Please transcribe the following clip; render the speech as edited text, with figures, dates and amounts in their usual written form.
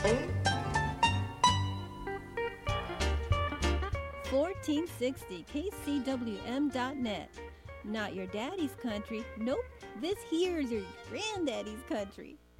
1460 KCWM.net. Not your daddy's country. Nope, this here's your granddaddy's country.